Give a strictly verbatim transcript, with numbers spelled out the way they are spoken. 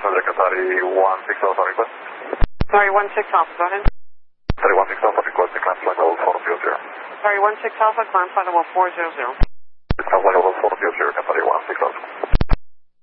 Roger, Qatari one six Alpha request. Sorry, one six Alpha, go ahead. Qatari one six Alpha request, climb flight level four zero zero. Sorry, one six Alpha, climb flight level four zero zero. Climb flight level four zero zero, Qatari one six Alpha.